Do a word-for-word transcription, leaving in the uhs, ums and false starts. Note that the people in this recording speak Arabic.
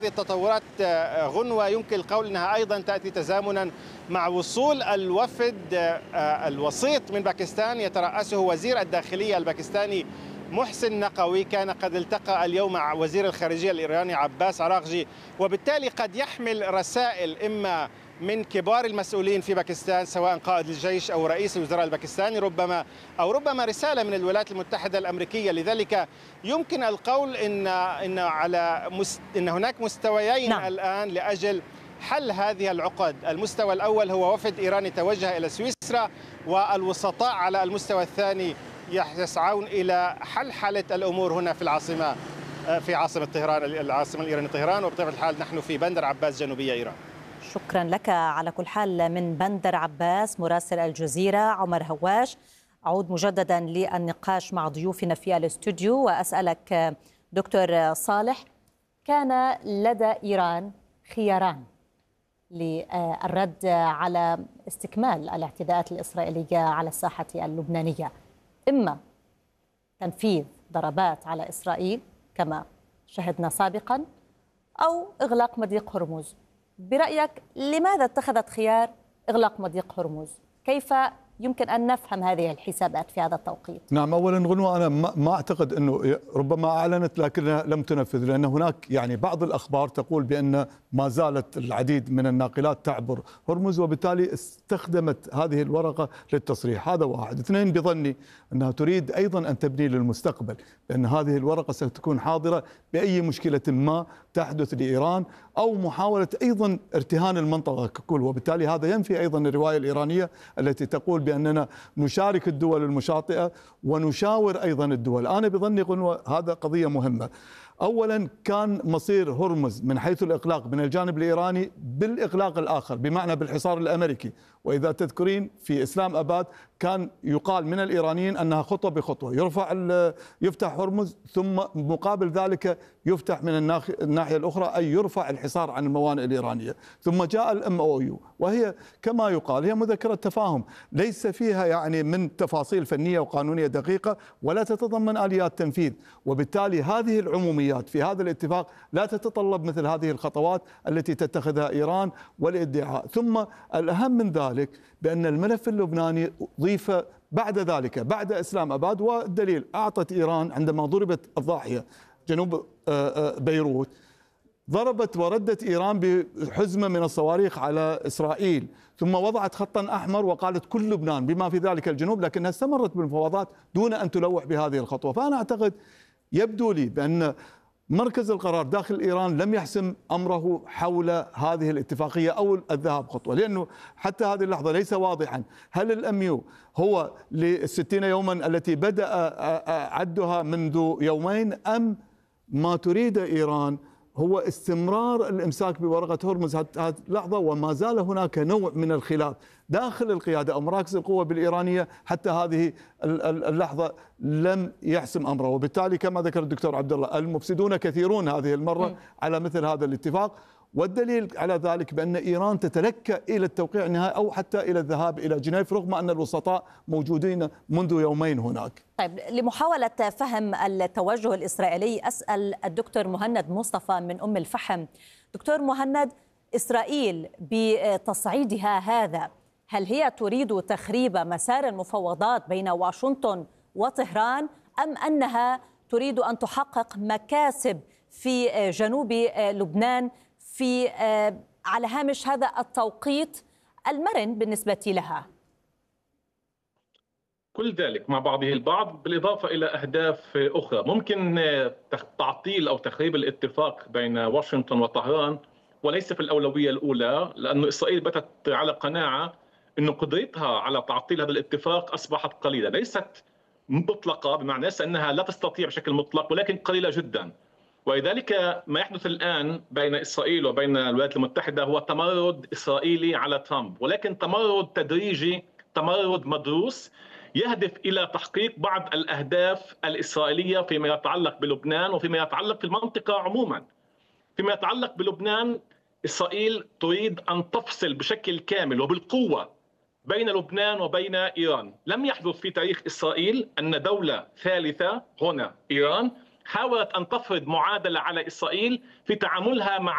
التطورات غنوة يمكن القول أنها أيضا تأتي تزامنا مع وصول الوفد الوسيط من باكستان يترأسه وزير الداخلية الباكستاني محسن نقوي. كان قد التقى اليوم مع وزير الخارجية الإيراني عباس عراغجي، وبالتالي قد يحمل رسائل إما من كبار المسؤولين في باكستان سواء قائد الجيش أو رئيس الوزراء الباكستاني ربما، أو ربما رسالة من الولايات المتحدة الأمريكية. لذلك يمكن القول إن إن على مست... إن هناك مستويين نعم. الآن لأجل حل هذه العقد. المستوى الأول هو وفد إيراني توجه إلى سويسرا، والوسطاء على المستوى الثاني يسعون إلى حل حالة الأمور هنا في العاصمة في عاصمة طهران، العاصمة الإيرانية طهران. وبطبيعة الحال نحن في بندر عباس جنوبية إيران. شكرا لك على كل حال من بندر عباس مراسل الجزيرة. عمر هواش، أعود مجددا للنقاش مع ضيوفنا في الاستوديو وأسألك دكتور صالح، كان لدى إيران خياران للرد على استكمال الاعتداءات الإسرائيلية على الساحة اللبنانية، إما تنفيذ ضربات على إسرائيل كما شهدنا سابقا، أو إغلاق مضيق هرمز. برأيك لماذا اتخذت خيار إغلاق مضيق هرمز؟ كيف يمكن أن نفهم هذه الحسابات في هذا التوقيت؟ نعم، أولا غنوة، أنا ما أعتقد أنه ربما أعلنت لكنها لم تنفذ، لأن هناك يعني بعض الأخبار تقول بأن ما زالت العديد من الناقلات تعبر هرمز، وبالتالي استخدمت هذه الورقة للتصريح. هذا واحد. اثنين، بظني أنها تريد أيضا أن تبني للمستقبل، لأن هذه الورقة ستكون حاضرة بأي مشكلة ما تحدث لإيران أو محاولة أيضا ارتهان المنطقة ككل. وبالتالي هذا ينفي أيضا الرواية الإيرانية التي تقول بأننا نشارك الدول المشاطئة ونشاور أيضا الدول. أنا بظني غنوة هذا قضية مهمة. أولا، كان مصير هرمز من حيث الإغلاق من الجانب الإيراني بالإغلاق الآخر، بمعنى بالحصار الأمريكي. وإذا تذكرين في إسلام أباد كان يقال من الإيرانيين أنها خطوة بخطوة، يرفع يفتح هرمز ثم مقابل ذلك يفتح من الناحية الأخرى، أي يرفع الحصار عن الموانئ الإيرانية. ثم جاء الام او يو، وهي كما يقال هي مذكرة تفاهم ليس فيها يعني من تفاصيل فنية وقانونية دقيقة، ولا تتضمن آليات تنفيذ. وبالتالي هذه العموميات في هذا الاتفاق لا تتطلب مثل هذه الخطوات التي تتخذها إيران والادعاء. ثم الأهم من ذلك بأن الملف اللبناني ضيف بعد ذلك بعد إسلام أباد، والدليل أعطت إيران عندما ضربت الضاحية جنوب بيروت، ضربت وردت إيران بحزمة من الصواريخ على إسرائيل، ثم وضعت خطا أحمر وقالت كل لبنان بما في ذلك الجنوب، لكنها استمرت بالمفاوضات دون أن تلوح بهذه الخطوة. فأنا أعتقد يبدو لي بأن مركز القرار داخل إيران لم يحسم أمره حول هذه الاتفاقية أو الذهاب خطوة، لأنه حتى هذه اللحظة ليس واضحا هل الأميو هو للستين يوما التي بدأ عدها منذ يومين، أم ما تريد إيران هو استمرار الإمساك بورقة هرمز هذه اللحظة. وما زال هناك نوع من الخلاف داخل القيادة أو مراكز القوة بالإيرانية حتى هذه اللحظة لم يحسم أمره. وبالتالي كما ذكر الدكتور عبد الله، المفسدون كثيرون هذه المرة م. على مثل هذا الاتفاق. والدليل على ذلك بأن إيران تتلكأ إلى التوقيع النهائي أو حتى إلى الذهاب إلى جنيف، رغم أن الوسطاء موجودين منذ يومين هناك. طيب، لمحاولة فهم التوجه الإسرائيلي أسأل الدكتور مهند مصطفى من أم الفحم. دكتور مهند، إسرائيل بتصعيدها هذا هل هي تريد تخريب مسار المفاوضات بين واشنطن وطهران، أم أنها تريد أن تحقق مكاسب في جنوب لبنان في على هامش هذا التوقيت المرن بالنسبة لها؟ كل ذلك مع بعضه البعض، بالإضافة إلى أهداف أخرى. ممكن تعطيل أو تخريب الاتفاق بين واشنطن وطهران، وليس في الأولوية الأولى، لأن إسرائيل باتت على قناعة أن قدرتها على تعطيل هذا الاتفاق أصبحت قليلة، ليست مطلقة بمعنى أنها لا تستطيع بشكل مطلق، ولكن قليلة جدا. ولذلك ما يحدث الآن بين إسرائيل وبين الولايات المتحدة هو تمرد إسرائيلي على ترامب، ولكن تمرد تدريجي، تمرد مدروس يهدف إلى تحقيق بعض الأهداف الإسرائيلية فيما يتعلق بلبنان وفيما يتعلق في المنطقة عموما. فيما يتعلق بلبنان، إسرائيل تريد أن تفصل بشكل كامل وبالقوة بين لبنان وبين إيران. لم يحدث في تاريخ إسرائيل أن دولة ثالثة هنا إيران حاولت أن تفرض معادلة على إسرائيل في تعاملها مع